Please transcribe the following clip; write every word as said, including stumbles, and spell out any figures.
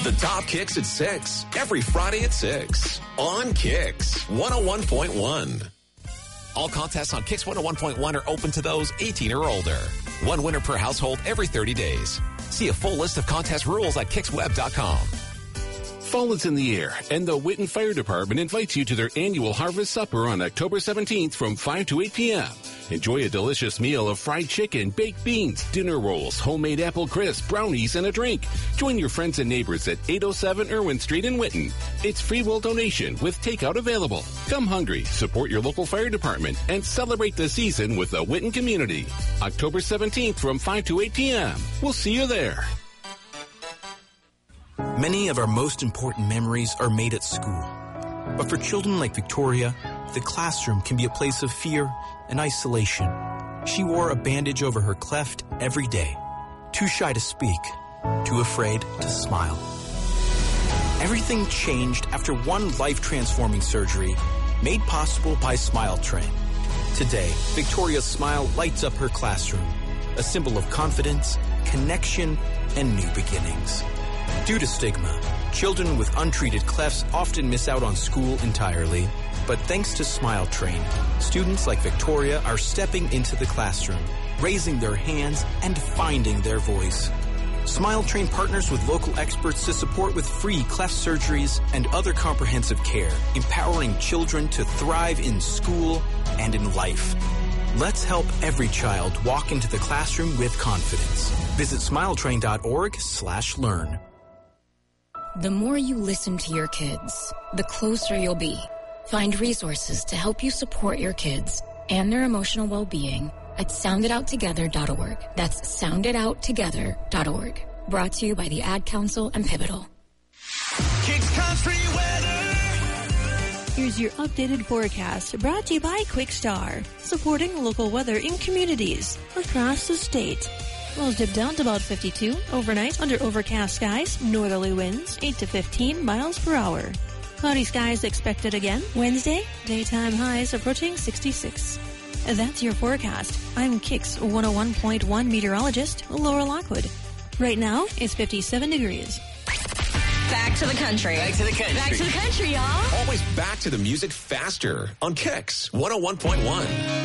The Top Kicks at six, every Friday at six on Kicks one oh one point one. All contests on Kicks one oh one point one are open to those eighteen or older. One winner per household every thirty days. See a full list of contest rules at kiks web dot com. Fall is in the air, and the Whitten Fire Department invites you to their annual Harvest Supper on October seventeenth from five to eight p.m. Enjoy a delicious meal of fried chicken, baked beans, dinner rolls, homemade apple crisp, brownies, and a drink. Join your friends and neighbors at eight oh seven Irwin Street in Whitten. It's free will donation with takeout available. Come hungry, support your local fire department, and celebrate the season with the Whitten community. October seventeenth from five to eight p.m. We'll see you there. Many of our most important memories are made at school. But for children like Victoria, the classroom can be a place of fear and isolation. She wore a bandage over her cleft every day. Too shy to speak, too afraid to smile. Everything changed after one life-transforming surgery made possible by Smile Train. Today, Victoria's smile lights up her classroom, a symbol of confidence, connection, and new beginnings. Due to stigma, children with untreated clefts often miss out on school entirely. But thanks to Smile Train, students like Victoria are stepping into the classroom, raising their hands, and finding their voice. Smile Train partners with local experts to support with free cleft surgeries and other comprehensive care, empowering children to thrive in school and in life. Let's help every child walk into the classroom with confidence. Visit smiletrain.org slash learn. The more you listen to your kids, the closer you'll be. Find resources to help you support your kids and their emotional well-being at sound it out together dot org. That's sound it out together dot org. Brought to you by the Ad Council and Pivotal. Kicks Country Weather. Here's your updated forecast, brought to you by Quickstar, supporting local weather in communities across the state. Lows dip down to about fifty-two. Overnight, under overcast skies, northerly winds, eight to fifteen miles per hour. Cloudy skies expected again Wednesday, daytime highs approaching sixty-six. That's your forecast. I'm Kicks one oh one point one meteorologist Laura Lockwood. Right now, it's fifty-seven degrees. Back to the country. Back to the country. Back to the country, y'all. Always back to the music faster on Kicks one oh one point one.